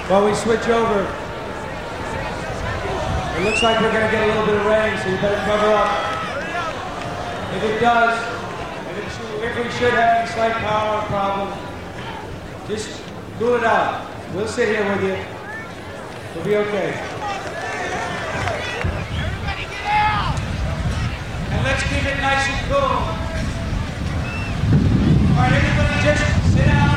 While we switch over, it looks like we're going to get a little bit of rain, so you better cover up. If it does, if we should have any slight power problem, just cool it out. We'll sit here with you. We'll be okay. Everybody get out! And let's keep it nice and cool. All right, everybody just sit down.